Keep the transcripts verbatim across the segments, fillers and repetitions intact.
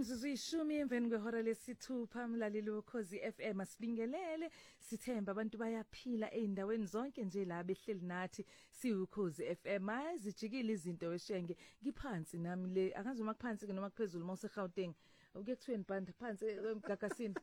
Imzuzu ishumi emveni kwehora lesithupha mlaleli wokhozi F M asibingelele sithemba abantu bayaphila eindaweni zonke nje la behleli nathi siwukhozi F M azijikile izinto weshenge ngiphansi nami le akazi uma kuphansi noma kuphezulu mase Gauteng uke kuthweni band phansi emgagasini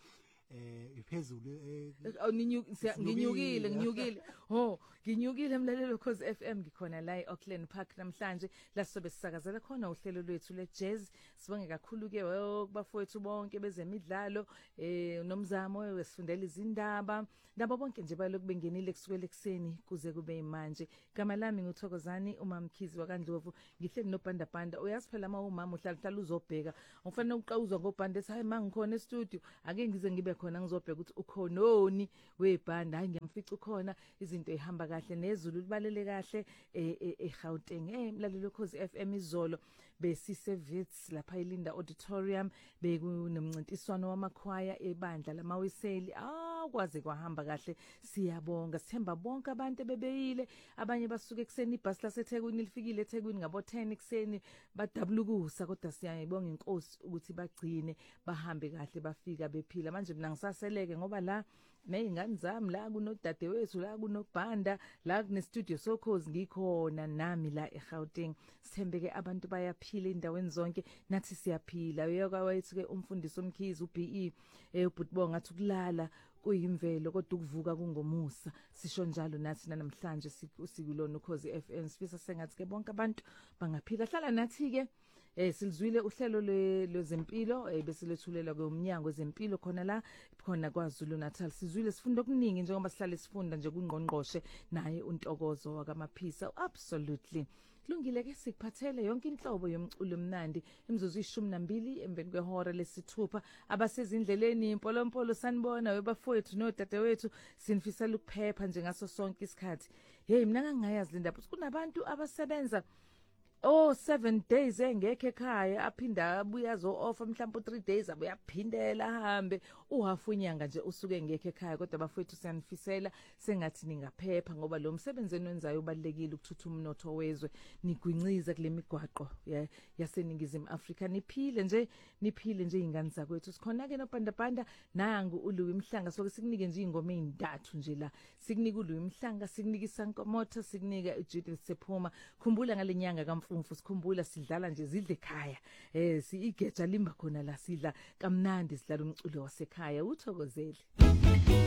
eh iphezulu eh nginyukile nginyukile ho nginyukile mlalelo cause F M ngikhona la eAuckland Park namhlanje la sobe sisakazela khona uhlelo lwethu le jazz sibonge kakhulu ke kubafowethu bonke bezemidlalo eh nomzamo wesifundela izindaba ndaba bonke nje baloku bengenile kusukela ekseni kuze kube manje igama lami nguthokozani umamkhizi wakandlovu ngihleli nobhanda bhanda uyasiphela uma umama uhlala hlala uzobheka ufanele uqawuzwa ngobhanda ethi hayi mangikhona e-studio ake ngize ngibe khona ngizobheka ukuthi ukhononi webhanda hayi ngiyamfica ukhona izinto ehamba kahle nezulu libalele kahle eGauteng eh mlalelo cause F M izolo besisevits lapha eLinda Auditorium bekunomncintiswano wamakhwaya ebandla lamawiseli ah kwaze kwahamba kahle siyabonga sithemba bonke abantu bebeyile abanye basuka ekseni ibus laseThekwini lifikile eThekwini ngabo ten ekseni badabulukusa kodwa siyayibonga inkosi ukuthi bagcine bahambe kahle bafika bephila manje mina ngisaseleke ngoba la nezingane zami la kunodade wethu la kunobhanda la kune studio sokhozi ngikhona nami la eGauteng sithembeke abantu bayaphila endaweni zonke nathi siyaphila uyakawethu ke umfundisi omkhizi uB E eh ubutbonga athi kulala kuyimvelo kodwa ukuvuka kungomusa sisho njalo nathi namhlanje sikulona ukhozi F M sifisa sengathi ke bonke abantu bangaphila hlala nathi ke eh silizwile uhlelo lwezempilo eh besilethulela kwemnyango wezempilo khona la khona kwaZulu Natal sizwile sifunda okuningi njengoba sihlale sifunda nje kungqongqoshe naye uNtokozo wakamaphisa absolutely kulungile ke sikuphathele yonke inhlobo yomculo omnandi imzuzu ishumi nambili emveni kwehora lesithupha abasezindleleni impolompolo sanibona webafowethu nodadewethu sinifisela ukuphepha nje ngaso sonke isikhathi hey mina ngangayazi lendaba ukuthi kunabantu abasebenza oh seven days engekho ekhaya aphinda abuya zo offer mhlawumbe three days abuyaphindela ahambe uhafu inyanga nje usuke engekho ekhaya kodwa bafowethu siyanifisela sengathi ningaphepha ngoba lo msebenzi enwenzayo ubalekile ukuthutha umnotho wezwe nigwinciza kule migwaqo yaseningizimu Afrika niphile nje niphile nje ingane zakwethu sikhona ke nobhanda bhanda nangu uLuwi Mhlanga soke sikunike nje ingoma ezintathu nje la sikunika uLuwi Mhlanga sikunika iSankomotha sikunika uJudith Sephuma khumbula ngalenyanga kamfu mfu sikhumbula sidlala nje zidle ekhaya eh si igeja limba khona la sidla kamnandi sidlala umculo wasekhaya uthokozeli